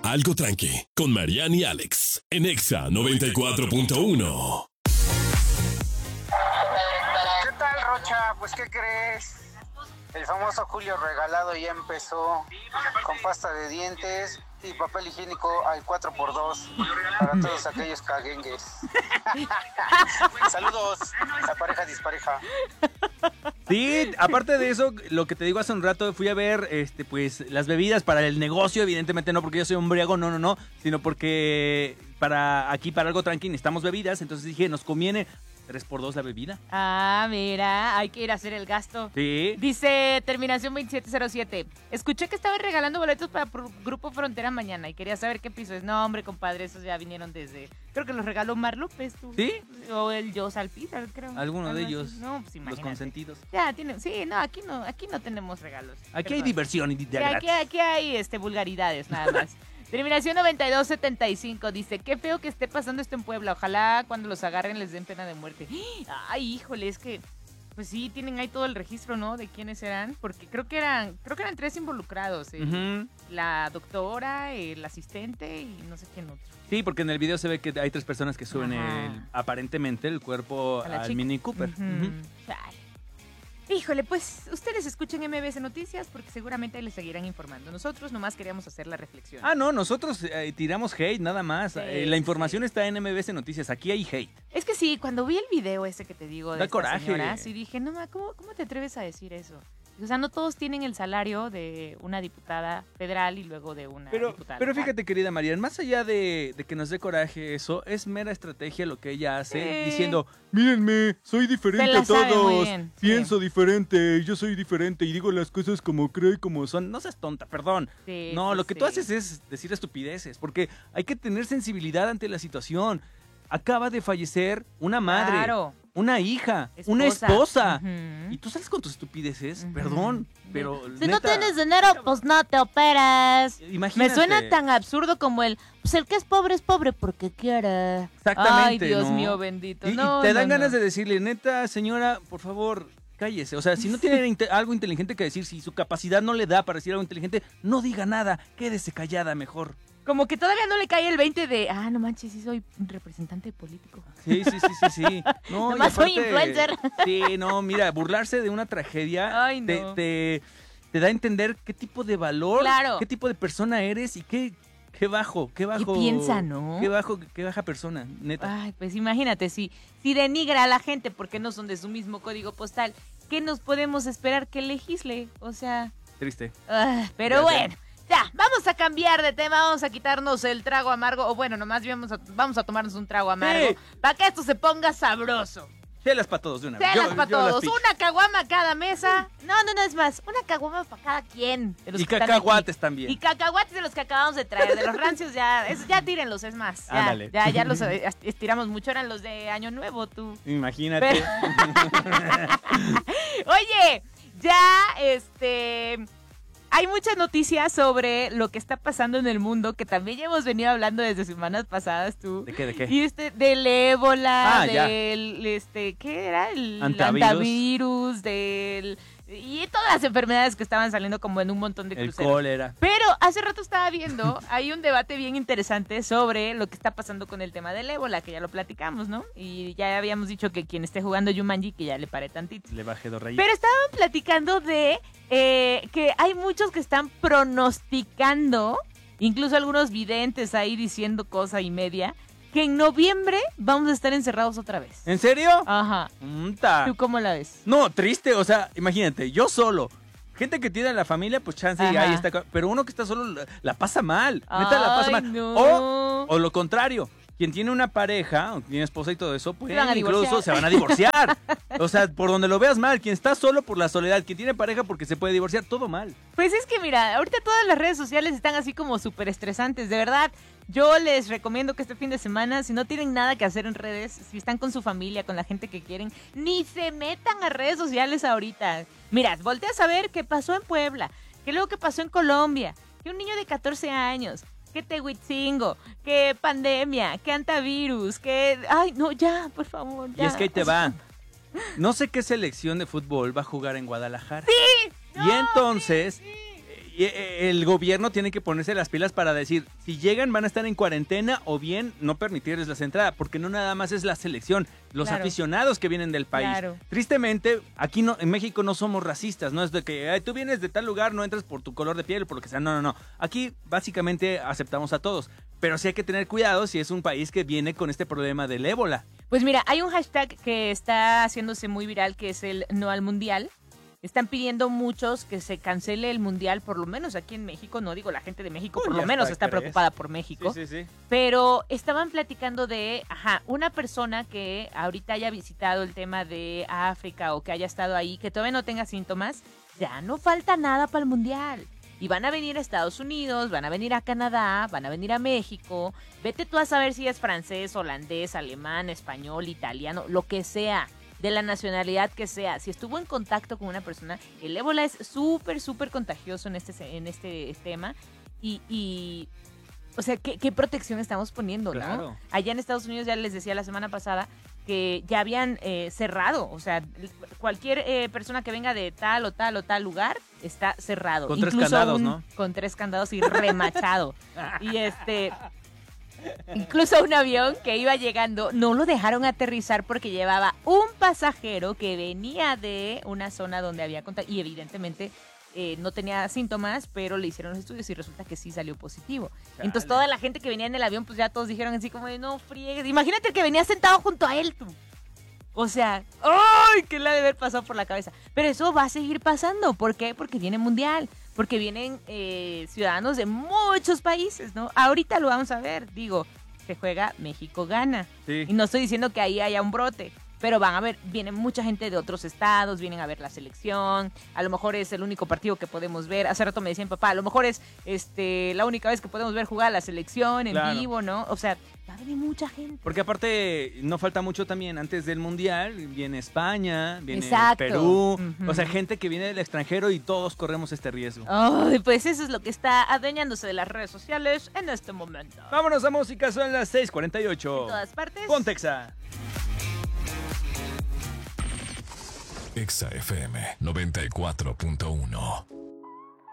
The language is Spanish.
Algo Tranqui, con Marian y Alex, en Exa 94.1. ¿Qué tal, Rocha? Pues, ¿qué crees? El famoso Julio Regalado ya empezó con pasta de dientes y papel higiénico al 4x2 para todos aquellos caguengues. Saludos, la pareja dispareja. Sí, aparte de eso, lo que te digo hace un rato, fui a ver pues las bebidas para el negocio, evidentemente no porque yo soy un briago, no, sino porque para Algo Tranqui necesitamos bebidas, entonces dije, nos conviene 3x2 la bebida. Ah, mira, hay que ir a hacer el gasto. Sí. Dice terminación 2707. Escuché que estaban regalando boletos para Grupo Frontera mañana y quería saber qué piso es. No, hombre, compadre, esos ya vinieron desde... Creo que los regaló Mar López, tú. ¿Sí? O el Joe Salpizar, creo. Alguno de ellos. No, pues imagínate. Los consentidos. Ya, sí, no, aquí no tenemos regalos. Aquí hay diversión y Sí, aquí hay vulgaridades, nada más. Terminación 9275 dice, qué feo que esté pasando esto en Puebla. Ojalá cuando los agarren les den pena de muerte. Ay, híjole, es que pues sí, tienen ahí todo el registro, ¿no? De quiénes eran, porque creo que eran 3 involucrados. La doctora, el asistente y no sé quién otro. Sí, porque en el video se ve que hay 3 personas que suben aparentemente el cuerpo al Mini Cooper. Ay. Híjole, pues ustedes escuchen MBS Noticias porque seguramente ahí les seguirán informando. Nosotros nomás queríamos hacer la reflexión. No, nosotros tiramos hate nada más. Sí, la información está en MBS Noticias, aquí hay hate. Es que sí, cuando vi el video ese que te digo de da esta coraje. Señora, sí dije, no, ¿cómo te atreves a decir eso? O sea, no todos tienen el salario de una diputada federal y luego de una diputada. Pero fíjate, querida Marian, más allá de que nos dé coraje eso, es mera estrategia lo que ella hace, diciendo, mírenme, soy diferente a todos, pienso diferente, yo soy diferente y digo las cosas como creo y como son. No seas tonta, perdón. Sí, no, lo que tú haces es decir estupideces, porque hay que tener sensibilidad ante la situación. Acaba de fallecer una madre. Claro. Una hija, una esposa. Y tú sales con tus estupideces, perdón, pero si no tienes dinero, pues no te operas. Imagínate. Me suena tan absurdo como el que es pobre porque quiere. Exactamente. Ay, Dios mío bendito. Y te dan ganas de decirle, neta, señora, por favor, cállese. O sea, si no tiene algo inteligente que decir, si su capacidad no le da para decir algo inteligente, no diga nada, quédese callada mejor. Como que todavía no le cae el 20 de, no manches, sí soy representante político. Sí. No, nomás soy influencer. Sí, no, mira, burlarse de una tragedia te da a entender qué tipo de valor, qué tipo de persona eres y qué bajo. ¿Qué piensa, no? Qué baja persona, neta. Ay, pues imagínate, si denigra a la gente porque no son de su mismo código postal, ¿qué nos podemos esperar que legisle? O sea... Triste. Pero bueno... Ya, vamos a cambiar de tema, vamos a quitarnos el trago amargo, o bueno, nomás vamos a tomarnos un trago amargo, para que esto se ponga sabroso. Chelas para todos de una vez. Chelas para todos, una caguama a cada mesa, no, es más, una caguama para cada quien. Y cacahuates también. Y cacahuates de los que acabamos de traer, de los rancios ya tírenlos, es más. Ya los estiramos mucho, eran los de Año Nuevo, tú. Imagínate. Oye, ya, hay muchas noticias sobre lo que está pasando en el mundo, que también ya hemos venido hablando desde semanas pasadas, tú. ¿De qué? Y del ébola, del, ¿qué era? El antivirus, y todas las enfermedades que estaban saliendo como en un montón de cruceros. El cólera. Pero hace rato estaba viendo, hay un debate bien interesante sobre lo que está pasando con el tema del ébola, que ya lo platicamos, ¿no? Y ya habíamos dicho que quien esté jugando Jumanji, que ya le pare tantito. Le baje 2 rayitas. Pero estaban platicando de que hay muchos que están pronosticando, incluso algunos videntes ahí diciendo cosa y media, que en noviembre vamos a estar encerrados otra vez. ¿En serio? Ajá. ¿Tú cómo la ves? No, triste, o sea, imagínate, yo solo. Gente que tiene a la familia, pues chance y ahí está. Pero uno que está solo la pasa mal. Neta, la pasa mal. No. O lo contrario. Quien tiene una pareja, o tiene esposa y todo eso, pues incluso se van a divorciar. O sea, por donde lo veas mal. Quien está solo por la soledad, quien tiene pareja porque se puede divorciar, todo mal. Pues es que mira, ahorita todas las redes sociales están así como súper estresantes. De verdad, yo les recomiendo que este fin de semana, si no tienen nada que hacer en redes, si están con su familia, con la gente que quieren, ni se metan a redes sociales ahorita. Mira, volteas a ver qué pasó en Puebla, que luego qué pasó en Colombia, que un niño de 14 años... que Tehuitzingo, que pandemia, que antivirus, que... Ay, no, ya, por favor, ya. Y es que ahí te va. No sé qué selección de fútbol va a jugar en Guadalajara. ¡Sí! Y entonces... Y el gobierno tiene que ponerse las pilas para decir, si llegan van a estar en cuarentena o bien no permitirles la entrada, porque no nada más es la selección, los Claro. aficionados que vienen del país. Claro. Tristemente, aquí no, en México no somos racistas, no es de que "Ay, tú vienes de tal lugar, no entras por tu color de piel o por lo que sea". No. Aquí básicamente aceptamos a todos, pero sí hay que tener cuidado si es un país que viene con este problema del ébola. Pues mira, hay un hashtag que está haciéndose muy viral, que es el No al Mundial. Están pidiendo muchos que se cancele el Mundial, por lo menos aquí en México. No digo la gente de México, por Ya lo menos hasta está crees. preocupada por México. Sí. Pero estaban platicando de, una persona que ahorita haya visitado el tema de África o que haya estado ahí, que todavía no tenga síntomas, ya no falta nada para el Mundial. Y van a venir a Estados Unidos, van a venir a Canadá, van a venir a México. Vete tú a saber si es francés, holandés, alemán, español, italiano, lo que sea, de la nacionalidad que sea. Si estuvo en contacto con una persona, el ébola es súper, súper contagioso en este tema. Y o sea, ¿qué protección estamos poniendo, no? Claro. Allá en Estados Unidos, ya les decía la semana pasada, que ya habían cerrado. O sea, cualquier persona que venga de tal o tal o tal lugar está cerrado. Con 3 candados, ¿no? Con 3 candados y remachado. Y incluso un avión que iba llegando no lo dejaron aterrizar porque llevaba un pasajero que venía de una zona donde había contagio y evidentemente no tenía síntomas, pero le hicieron los estudios y resulta que sí salió positivo. Chale. Entonces toda la gente que venía en el avión, pues ya todos dijeron así como de no friegues. Imagínate el que venía sentado junto a él, tú. O sea, ¡ay! ¿Qué le ha de haber pasado por la cabeza? Pero eso va a seguir pasando. ¿Por qué? Porque viene mundial. Porque vienen ciudadanos de muchos países, ¿no? Ahorita lo vamos a ver. Digo, se juega México-Ghana. Sí. Y no estoy diciendo que ahí haya un brote. Pero van a ver, viene mucha gente de otros estados, vienen a ver la selección. A lo mejor es el único partido que podemos ver. Hace rato me decían, papá, a lo mejor es la única vez que podemos ver jugar a la selección en Claro. vivo, ¿no? O sea, va a venir mucha gente. Porque aparte, no falta mucho también, antes del Mundial, viene España, viene Exacto. Perú, Ujú. o sea, gente que viene del extranjero y todos corremos este riesgo. Ay, pues eso es lo que está adueñándose de las redes sociales en este momento. Vámonos a música, son las 6:48. En todas partes. Pontexa. Exa FM 94.1.